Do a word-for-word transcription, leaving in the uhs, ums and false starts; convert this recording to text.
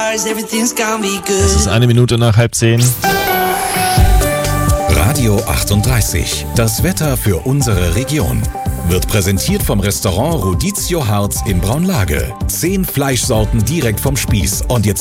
Es ist eine Minute nach halb zehn. Radio achtunddreißig, das Wetter für unsere Region. Wird präsentiert vom Restaurant Rodizio Harz in Braunlage. Zehn Fleischsorten direkt vom Spieß und jetzt